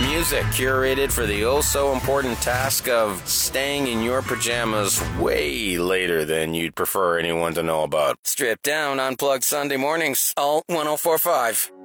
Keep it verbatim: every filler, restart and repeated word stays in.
Music curated for the oh-so-important task of staying in your pajamas way later than you'd prefer anyone to know about. Stripped down, unplugged Sunday mornings. Alt one oh four point five.